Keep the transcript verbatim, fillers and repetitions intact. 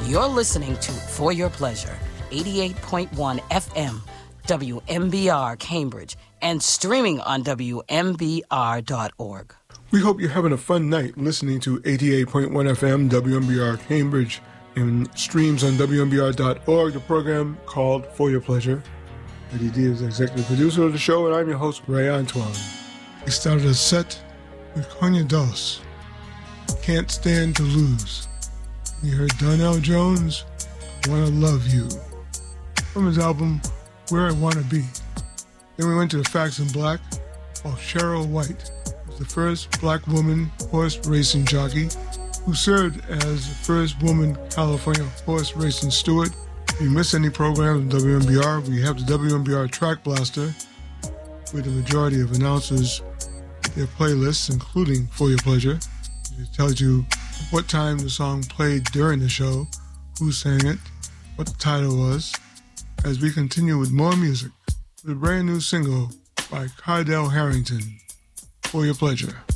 You're listening to For Your Pleasure, eighty-eight point one F M, W M B R Cambridge, and streaming on W M B R dot org. We hope you're having a fun night listening to eighty-eight point one F M, W M B R Cambridge, and streams on W M B R dot org, the program called For Your Pleasure. Eddie D is the executive producer of the show, and I'm your host, Ray Antoine. We started a set with Konya Dos, Can't Stand to Lose. We heard Donnell Jones, Wanna Love You, from his album Where I Wanna Be. Then we went to the Facts in Black, while Cheryl White was the first black woman horse racing jockey who served as the first woman California horse racing steward. If you miss any programs on W M B R, we have the W M B R Track Blaster, with the majority of announcers, their playlists, including For Your Pleasure. It tells you what time the song played during the show, who sang it, what the title was, as we continue with more music with a brand new single by Cardell Harrington, For Your Pleasure.